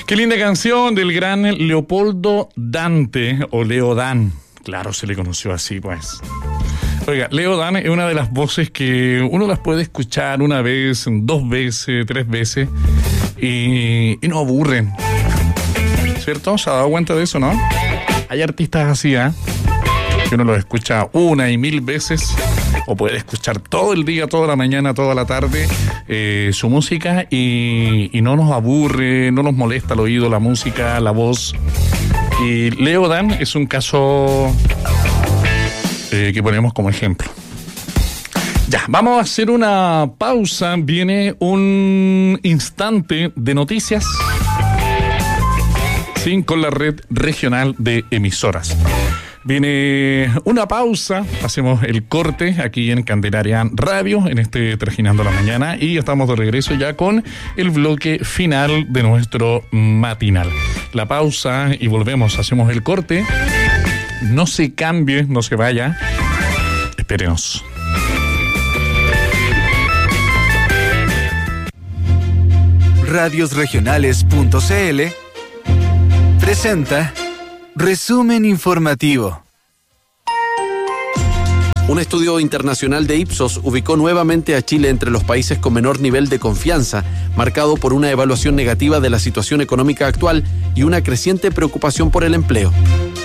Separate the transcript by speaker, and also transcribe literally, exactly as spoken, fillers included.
Speaker 1: Qué linda canción del gran Leopoldo Dante, o Leo Dan. Claro, se le conoció así, pues. Oiga, Leo Dan es una de las voces que uno las puede escuchar una vez, dos veces, tres veces, y, y no aburren. ¿Cierto? ¿Se ha dado cuenta de eso, no? Hay artistas así, ¿eh? Que uno los escucha una y mil veces, o puede escuchar todo el día, toda la mañana, toda la tarde, eh, su música y, y no nos aburre, no nos molesta el oído, la música, la voz. Y Leo Dan es un caso eh, que ponemos como ejemplo. Ya, vamos a hacer una pausa. Viene un instante de noticias, sí, con la red regional de emisoras. Viene una pausa, hacemos el corte aquí en Candelaria Radio, en este Trajinando la Mañana, y estamos de regreso ya con el bloque final de nuestro matinal. La pausa y volvemos, hacemos el corte. No se cambie, no se vaya. Espérenos.
Speaker 2: radios regionales punto c l presenta Resumen informativo.
Speaker 3: Un estudio internacional de Ipsos ubicó nuevamente a Chile entre los países con menor nivel de confianza, marcado por una evaluación negativa de la situación económica actual y una creciente preocupación por el empleo.